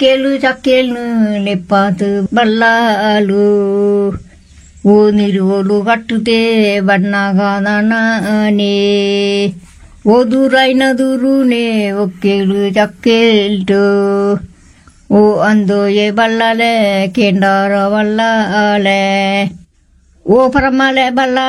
ఒక్కేళ్ళు చక్కేళ్ళు లెప్పాతు బల్లాలు ఓ నిలువలు కట్టుతే బన్నాగాదనే ఓ దూరైన దూరునే ఒక్కేళ్ళు చక్కేళ్ళు ఓ అందోయే బల్లాలే ಕೆಂಡಾರ ಬಲ್ಲಾಲೆ ಓ ಪರಮಾಲೆ ಬಲ್ಲ